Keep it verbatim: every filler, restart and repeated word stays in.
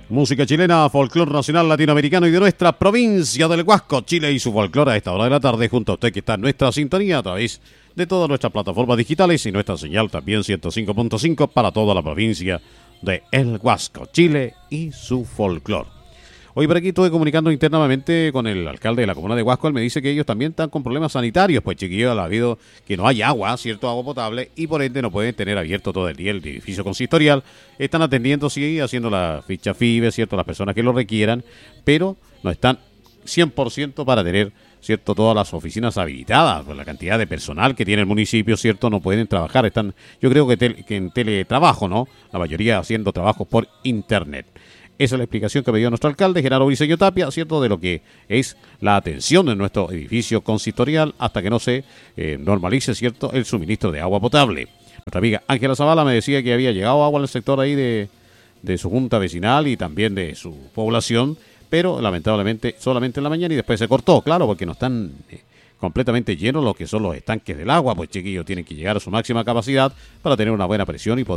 Música chilena, folclor nacional latinoamericano y de nuestra provincia del Huasco, Chile y su folclor a esta hora de la tarde, junto a usted que está en nuestra sintonía a través de todas nuestras plataformas digitales y nuestra señal también ciento cinco punto cinco para toda la provincia de El Huasco, Chile y su folclor. Hoy por aquí estuve comunicando internamente con el alcalde de la comuna de Huasco. Él me dice que ellos también están con problemas sanitarios, pues chiquillos, ha habido que no hay agua, cierto, agua potable, y por ende no pueden tener abierto todo el día el edificio consistorial. Están atendiendo, sí, haciendo la ficha F I B E, cierto, las personas que lo requieran, pero no están cien por ciento para tener, cierto, todas las oficinas habilitadas. Por la cantidad de personal que tiene el municipio, cierto, no pueden trabajar. Están, yo creo que, tel, que en teletrabajo, ¿no? La mayoría haciendo trabajos por internet. Esa es la explicación que me dio nuestro alcalde, Genaro Briceño Tapia, cierto, de lo que es la atención en nuestro edificio consistorial hasta que no se eh, normalice, cierto, el suministro de agua potable. Nuestra amiga Ángela Zavala me decía que había llegado agua al sector ahí de, de su junta vecinal y también de su población, pero lamentablemente solamente en la mañana y después se cortó, claro, porque no están eh, completamente llenos lo que son los estanques del agua, pues chiquillos tienen que llegar a su máxima capacidad para tener una buena presión y poder